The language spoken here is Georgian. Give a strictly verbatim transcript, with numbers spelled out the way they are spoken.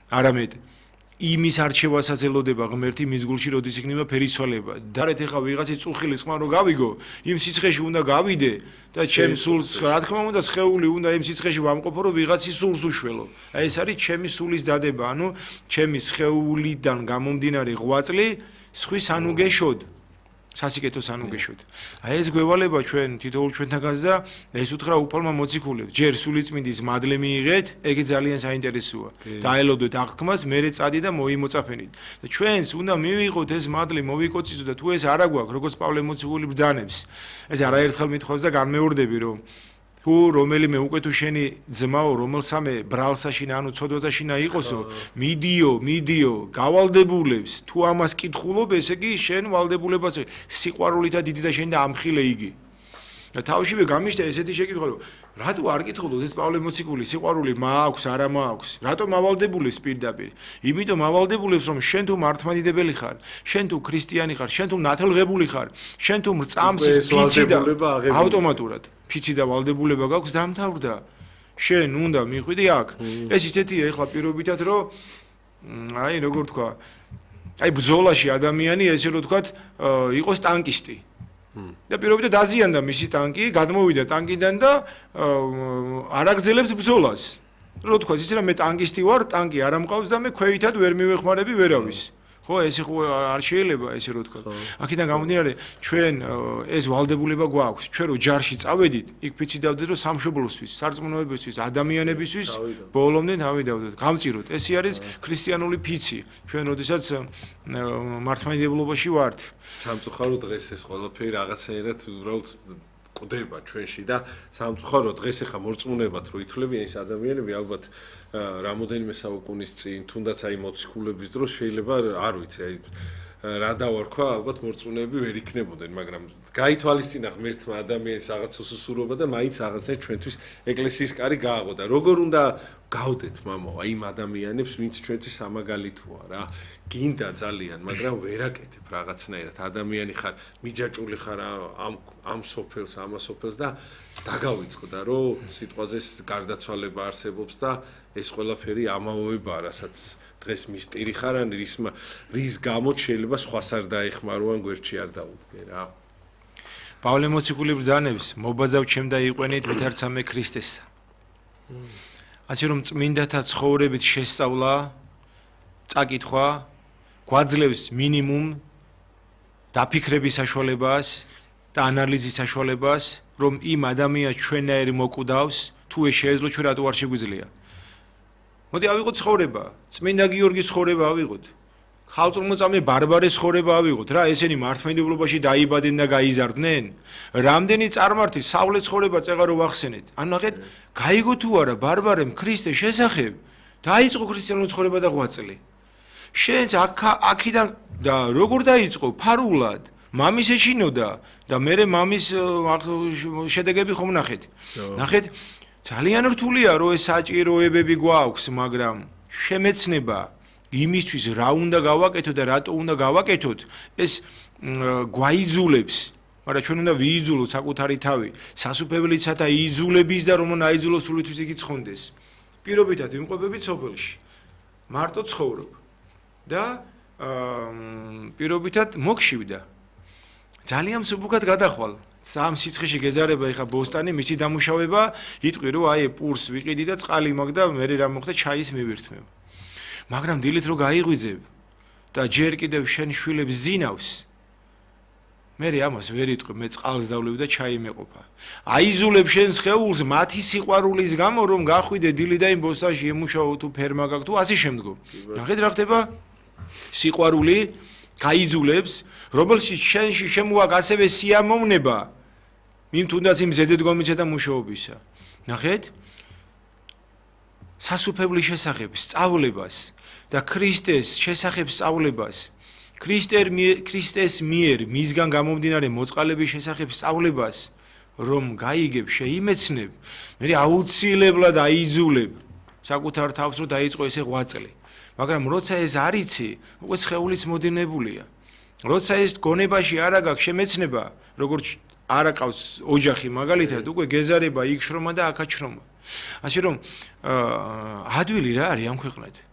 არამედ იმის არჩევასაც ელოდება ღმერთი მის გულში როდის იქნება ფერიცვალება. დარეთ ეხა ვიღაცის წუხილის ხმა რო გავიგო, იმ სიცხეში უნდა გავიდე და ჩემ სულს რა თქმა უნდა სხეული უნდა იმ სიცხეში ვამყოფო რომ ვიღაცის სულს უშველო. აი ეს არის ჩემი სულის დადება, ანუ ჩემი სხეულიდან გამომდინარე ღვაწლი სხვის ანუ გეშოდ. სასიკეთოს ანუ გეშოთ. აი ეს გვევალება ჩვენ თითოეულ ჩვენთაგანს და ეს უთხრა უფალმა მოციქულებს. ჯერ სულიწმინდის მადლე მიიღეთ, ეგ ძალიან საინტერესოა. დაელოდოთ აღთქმას, მერე წადი და მოიმოწაფენით. და ჩვენს უნდა მივიღოთ ეს მადლი, მოვიკოცისოთ და თუ ეს არა გვაქვს, როგორც პავლე მოციქული ბრძანებს. ეს არაერთხელ მithავს და განმეორდები რომ თუ რომელიმე უკვე თუ შენი ძმაო რომელსამე ბრალსაშინა ანუ ცოდვათაშინა იყოსო მიდიო მიდიო გავალდებულებს თუ ამას კითხულობ ესე იგი შენ ვალდებულებას სიყვარულითა დიდი და შენ და ამხილე იგი და თავშივე გამიშთა ესეთი შეკითხვა რომ რატო არ კითხულობ ეს პავლე მოციქული სიყვარული მაქვს არა მაქვს რატო მავალდებულებს პირდაპირ იმიტომ მავალდებულებს რომ შენ თუ მართლმადიდებელი ხარ შენ თუ ქრისტიანი ხარ შენ თუ ნათელღებული ხარ შენ თუ მრწამსის ფიცი და ავტომატურად ფიცი და ვალდებულება გაქვს დამთავრდა შენ უნდა მიხვიდი აქ ეს ისეთია ეხლა პირობითად რომ აი როგორ თქვა აი ბრძოლაში ადამიანი ესე რომ თქვა იყოს ტანკისტი და პირობითად აზიანდა მისი ტანკი გადმოვიდა ტანკიდან და არ აგზელებს ბრძოლას რო თქვა იცი რა მე ტანკისტი ვარ ტანკი არ ამყავს და მე ქვეითად ვერ მივეხმარები ვერავის ხო ესე ხო არ შეიძლება ესე რო თქვა აქედან გამომდინარე ჩვენ ეს ვალდებულება გვაქვს ჩვენ რო ჯარში წავედით იქ ფიცი დავდეთ რომ სამშობლოსთვის სარწმუნოებისთვის ადამიანებისთვის ბოლომდე თავი დავდეთ გამწიროთ ესე არის ქრისტიანული ფიცი ჩვენ როდესაც მართლმადიდებლობაში ვართ სამწუხაროდ დღეს ეს ყველაფერი რაღაცაერად უბრალოდ კვდება ჩვენში და სამწუხაროდ დღეს ახლა მორწმუნეებად რო ითვლებიან ეს ადამიანები ალბათ რამოდენიმე საუკუნის წინ თუნდაც აი მოციქულების დროს შეიძლება არ ვიცი აი რა დავარქვა ალბათ მორწმუნეები ვერ იქნებოდნენ მაგრამ გაითვალისწინა ღმერთმა ადამიანის რაღაც უსუსურობა და მაინც რაღაცა ჩვენთვის ეკლესიის კარი გააღო და როგორ უნდა გავდეთ მამო აი იმ ადამიანებს ვინც ჩვენთვის სამაგალითოა რა გინდა ძალიან მაგრამ ვერ აკეთებ რაღაცნაირად ადამიანი ხარ მიჯაჭული ხარ ამ ამ სოფელს ამ სოფელს და დაგავიწყდა რომ სიტყვაზე გარდაცვალება არსებობს და ეს ყველაფერი ამაოებაა რასაც დღეს მისტირი ხარ ან რის რის გამო შეიძლება სხვას არ დაეხმარო ან გვერდში არ დაუდგე რა პავლე მოციქული ბრძანებს მობაძავ ჩემ და იყვენით მითარცამე ქრისტესა ასე რომ წმინდათა ცხოვრებით შესწავლა წაკითხვა გვაძლევს მინიმუმ დაფიქრების საშუალებას და ანალიზის საშუალებას რომ იმ ადამიანს ჩვენნაირი მოკვდავს თუ ეს შეეძლო ჩვენ რატო არ შეგვიძლია მოდი ავიღოთ ცხოვრება წმინდა გიორგის ცხოვრება ავიღოთ ხალწულმოწამე ბარბარეს ცხოვრება ავიღოთ რა ესენი მართლმადიდებლობაში დაიბადნენ და გაიზარდნენ რამდენი წარმართი სავლე ცხოვრება წეღა რო ვახსენეთ ანუ ნახეთ გაიგო თუ არა ბარბარემ ქრისტეს შესახებ დაიწყო ქრისტიანული ცხოვრება და ღვაწლი შენც აქიდან და როგორ დაიწყო ფარულად მამის ეშინოდა და მე მამის შედეგები ხომ ნახეთ ნახეთ ძალიან რთულია რომ ეს საჭიროებები გვაქვს მაგრამ შემეცნება იმისთვის რა უნდა გავაკეთოთ და რატო უნდა გავაკეთოთ ეს გვაიძულებს მაგრამ ჩვენ უნდა ვიიძულოთ საკუთარი თავი სასუფეველიცათა იძულების და რომ აიძულოს სულისთვის იგი ცხონდეს პირობითად ვიმყოფებით სოფელში მარტო ცხოვრობ და პირობითად მოგშივდა ძალიან მსუბუქად გადახვალ სამ სიცხეში გეზარება ეხა ბოსტანი მისი დამუშავება იტყვი რომ აი პურს ვიყიდი და წყალი მაგ და მე რა მოხდა ჩაის მივირთმევ მაგრამ დილით რო გაიღვიძებ და ჯერ კიდევ შენ შვილებს ზინავს მე ამას ვერ იტყვი მე წყალს დავლევ და ჩაი მეყოფა აიზულებ შენ სხეულს მათი სიყვარულის გამო რომ გახვიდე დილით და იმ ბოსტანში ემუშაო თუ ფერმა გაქვს თუ ასე შემდგომ ნახეთ რა ხდება სიყვარული გაიძულებს რომელშიც შენში შემოაქვს ასევე სიამოვნება იმ თუნდაც იმ ზედეგომისა და მუშაობისა ნახეთ სასუფევლის შესახებ სწავლებას და ქრისტეს შესახებ სწავლებას ქრისტეს მიერ მისგან გამომდინარე მოწყალების შესახებ სწავლებას რომ გაიგებ შეიმეცნებ მე აუცილებლად აიძულებ საკუთარ თავს რომ დაიწყო ესე ღვაწლი მაგრამ როცა ეს არ იცი უკვე სხეულიც მოდინებულია როცა ეს გონებაში არ აქვს შემეცნება როგორც არ აკავს ოჯახი მაგალითად უკვე გეზარება იქ შრომა და აქაც შრომა ასე რომ ადვილი რა არის ამ ქვეყნად